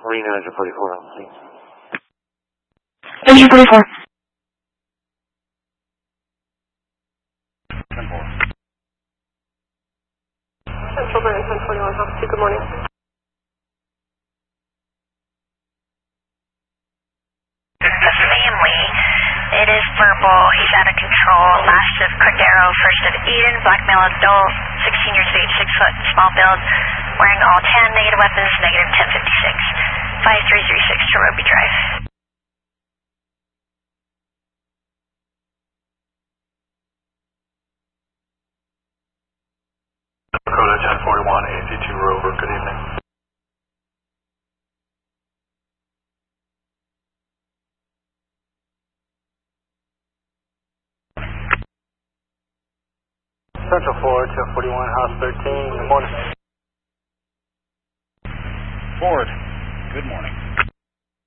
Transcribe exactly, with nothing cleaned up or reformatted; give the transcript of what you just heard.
Marine Engine forty-four on scene. Engine forty-four. Central Marine ten forty-one, House two, good morning. This is family. It is verbal. He's out of control. Last of Cordero, first of Eden, black male adult, sixteen years of age, six foot, small build, wearing all ten, negative weapons, negative ten fifty-six, five three three six, Cherobi Drive. Dakota ten forty-one, A C two Rover, good evening. Central four, ten forty-one, House thirteen, good morning. Ford, good morning.